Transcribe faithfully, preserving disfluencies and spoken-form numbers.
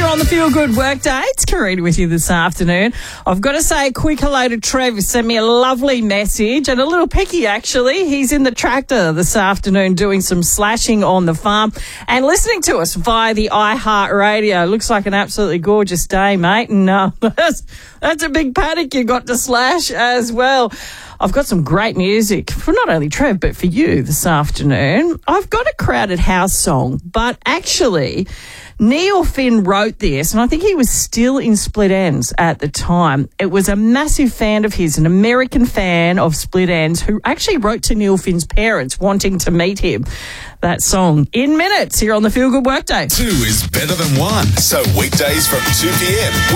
here on the Feel Good Workday. It's Karina with you this afternoon. I've got to say a quick hello to Trev, who sent me a lovely message and a little picky, actually. He's in the tractor this afternoon doing some slashing on the farm and listening to us via the iHeartRadio. Looks like an absolutely gorgeous day, mate. And uh, that's, that's a big paddock you got to slash as well. I've got some great music for not only Trev, but for you this afternoon. I've got a Crowded House song, but actually Neil Finn wrote this, and I think he was still in Split Enz at the time. It was a massive fan of his, an American fan of Split Enz, who actually wrote to Neil Finn's parents wanting to meet him. That song in minutes here on the Feel Good Workday. Two is better than one. So weekdays from two p.m.